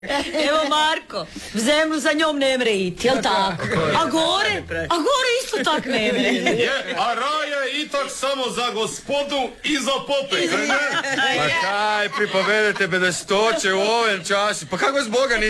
Evo Marko, v zemlju za njom ne mre iti, jel tako? A gore isto tak ne mre. A raja je itak samo za gospodu i za pope. Pa kaj pripovedete bedastoće u ovom času? Pa kako s Boga niste